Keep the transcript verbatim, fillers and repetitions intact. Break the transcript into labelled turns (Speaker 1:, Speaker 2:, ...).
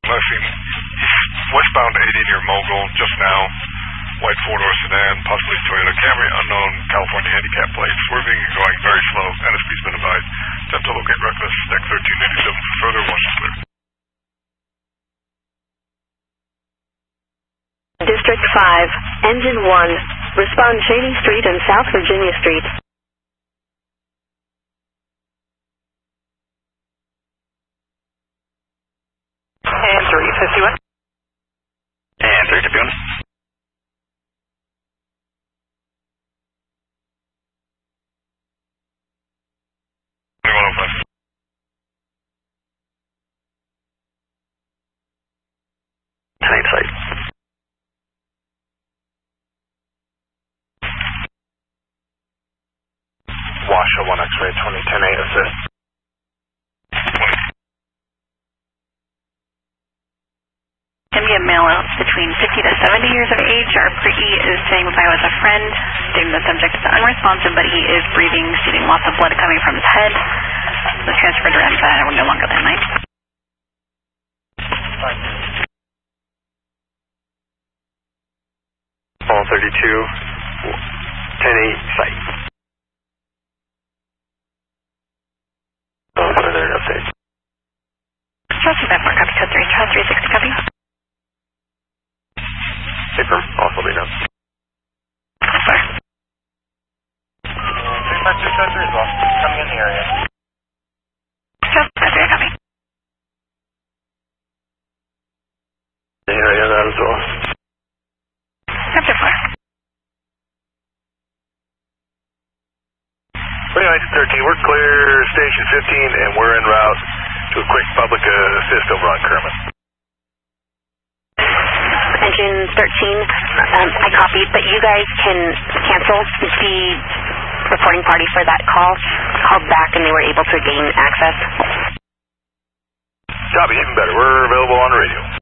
Speaker 1: I've seen east, westbound eighty near Mogul just now. White four-door sedan, possibly Toyota Camry, unknown California handicap plates. Swerving and going very slow. N S P's been advised. Attempt to locate reckless. Deck thirteen eighty-seven. Further, watch is clear.
Speaker 2: District five, Engine one. Respond Cheney Street and South Virginia Street.
Speaker 3: And three fifty-one.
Speaker 4: And three fifty-one. Tight site. Washoe one X-ray twenty ten eight assist.
Speaker 5: Can be a male between fifty to seventy years of age. Our pre is saying if I was a friend, stating the subject is unresponsive, but he is breathing, seeing lots of blood coming from his head. The transfer to Ramsey and we're no longer that night.
Speaker 4: All thirty-two, ten eight site. Oh, further update.
Speaker 5: Trust that for copy code three, Charles three sixty copy.
Speaker 4: Paper, also be done.
Speaker 5: Sir.
Speaker 3: three five two code three as well. Coming in the area.
Speaker 5: Trust code three copy.
Speaker 4: The area that as well.
Speaker 5: Chapter four.
Speaker 4: twenty-nine thirteen, we're clear station fifteen and we're en route to a quick public uh, assist over on Kerman.
Speaker 2: Engine thirteen, um, I copied, but you guys can cancel the reporting party for that call. Called back and they were able to gain access.
Speaker 4: Copy, even better. We're available on the radio.